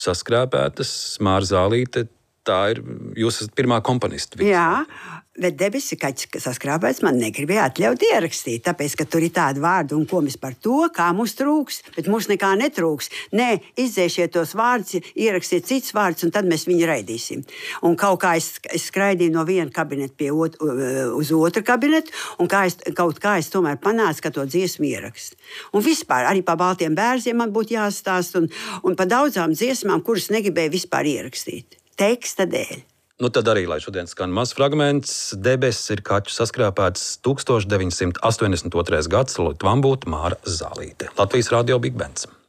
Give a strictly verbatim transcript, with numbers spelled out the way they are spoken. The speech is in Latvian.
Saskrāpētas, Māra Zālīte, tā ir, jūs esat pirmā komponiste. Jā, bet debesu kaķis saskrāpēts man negribēja atļaut ierakstīt, tāpēc, ka tur ir tādi vārdi un komis par to, kā mums trūks, bet mums nekā netrūks. Nē, izdzēšiet tos vārdus, ierakstiet cits vārds, un tad mēs viņu raidīsim. Un kaut kā es, es skraidīju no viena kabineta pie ot, uz otru kabinetu, un kā es, kaut kā es tomēr panācu, ka to dziesmu ierakst. Un vispār arī pa Baltiem bērziem man būtu jāstāst, un, un pa daudzām dziesmām, kuras negribēju vispār ierakstīt. Teksta dēļ. Nu tad arī, lai šodien skan mazs fragments, debesis ir kaķu saskrāpēts tukstovš deviņsimt astoņdesmit otrais gads, Litvambūta, Māra Zālīte. Latvijas radio Big Bands.